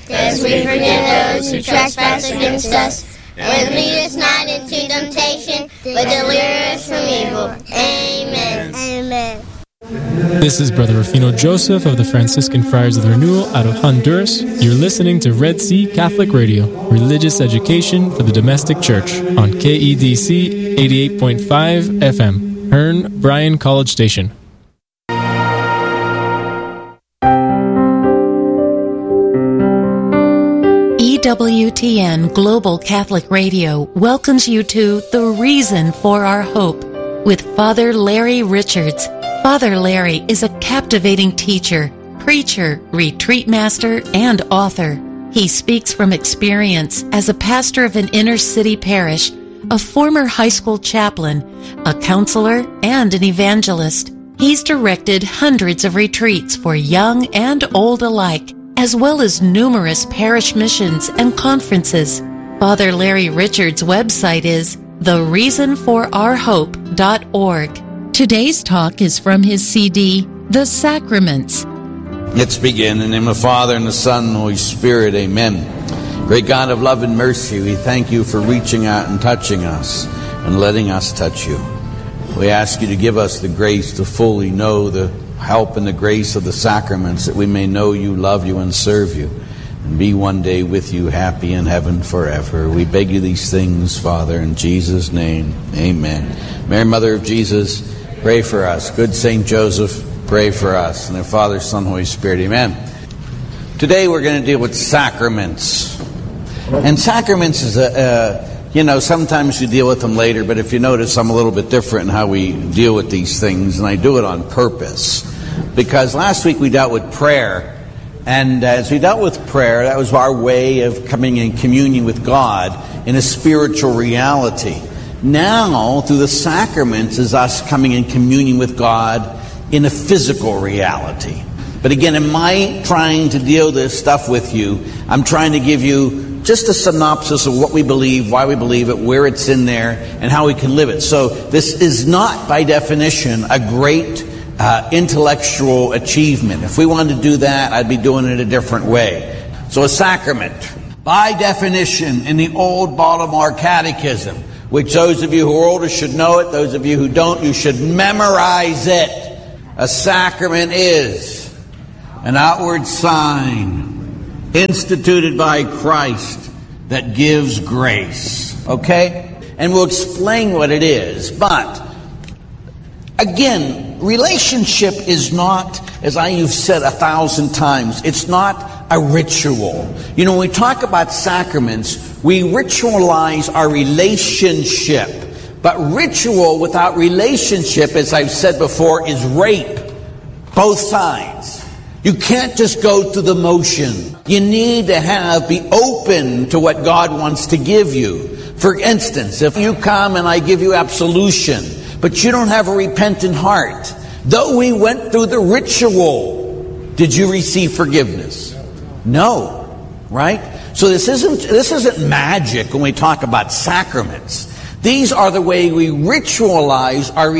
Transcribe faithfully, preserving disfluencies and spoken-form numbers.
as we forgive those who trespass against us. And lead us not into temptation, but deliver us from evil. Amen. Amen. This is Brother Rufino Joseph of the Franciscan Friars of the Renewal out of Honduras. You're listening to Red Sea Catholic Radio, religious education for the domestic church on K E D C eighty-eight point five F M, Hearn Bryan College Station. E W T N Global Catholic Radio welcomes you to The Reason for Our Hope with Father Larry Richards. Father Larry is a captivating teacher, preacher, retreat master, and author. He speaks from experience as a pastor of an inner-city parish, a former high school chaplain, a counselor, and an evangelist. He's directed hundreds of retreats for young and old alike, as well as numerous parish missions and conferences. Father Larry Richards' website is the reason for our hope dot org. Today's talk is from his C D, The Sacraments. Let's begin. In the name of the Father, and the Son, and the Holy Spirit. Amen. Great God of love and mercy, we thank you for reaching out and touching us and letting us touch you. We ask you to give us the grace to fully know the help and the grace of the sacraments, that we may know you, love you, and serve you, and be one day with you, happy in heaven forever. We beg you these things, Father, in Jesus' name. Amen. Mary, Mother of Jesus, pray for us. Good Saint Joseph, pray for us. And the Father, Son, Holy Spirit. Amen. Today we're going to deal with sacraments. And sacraments is a, uh, you know, sometimes you deal with them later, but if you notice, I'm a little bit different in how we deal with these things, and I do it on purpose. Because last week we dealt with prayer, and as we dealt with prayer, that was our way of coming in communion with God in a spiritual reality. Now, through the sacraments, is us coming in communion with God in a physical reality. But again, in my trying to deal this stuff with you, I'm trying to give you just a synopsis of what we believe, why we believe it, where it's in there, and how we can live it. So this is not, by definition, a great uh, intellectual achievement. If we wanted to do that, I'd be doing it a different way. So a sacrament, by definition, in the old Baltimore Catechism, which those of you who are older should know it, those of you who don't, you should memorize it. A sacrament is an outward sign instituted by Christ that gives grace. Okay? And we'll explain what it is. But, again, relationship is not, as I have said a thousand times, it's not a ritual. You know, when we talk about sacraments, we ritualize our relationship. But ritual without relationship, as I've said before, is rape. Both sides. You can't just go through the motion. You need to have, be open to what God wants to give you. For instance, if you come and I give you absolution, but you don't have a repentant heart, though we went through the ritual, did you receive forgiveness? No. Right? So this isn't this isn't magic when we talk about sacraments. These are the way we ritualize our